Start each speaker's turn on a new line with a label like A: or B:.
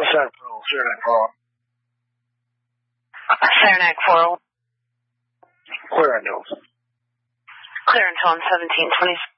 A: What's that for? Saranac Paul.
B: Saranac 4.
A: Where I know?
B: Clear until 17:26.